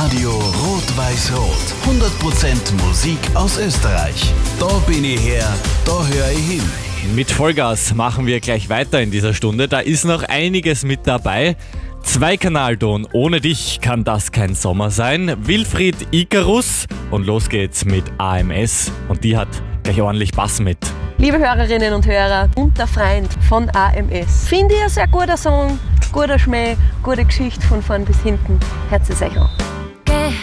Radio Rot-Weiß-Rot. 100% Musik aus Österreich. Da bin ich her, da höre ich hin. Mit Vollgas machen wir gleich weiter in dieser Stunde. Da ist noch einiges mit dabei. Zweikanalton, ohne dich kann das kein Sommer sein. Wilfried Icarus und los geht's mit AMS und die hat gleich ordentlich Bass mit. Liebe Hörerinnen und Hörer und der Freund von AMS. Finde ich ein sehr guter Song, guter Schmäh, gute Geschichte von vorn bis hinten. Hört es euch an.